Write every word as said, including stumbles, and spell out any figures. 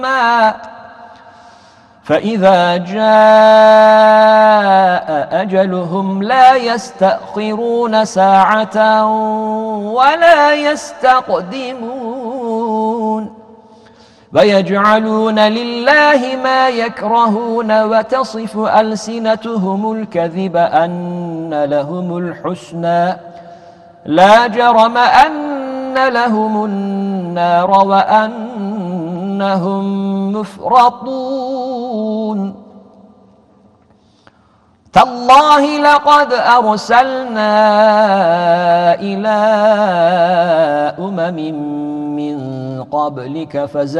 فإذا جاء أجلهم لا يستأخرون ساعة ولا يستقدمون ويجعلون لله ما يكرهون وتصف ألسنتهم الكذب أن لهم الحسنى لا جرم أن لهم النار وأنهم مفرطون تالله لقد أرسلنا إلى أمم من قبلك فزادوا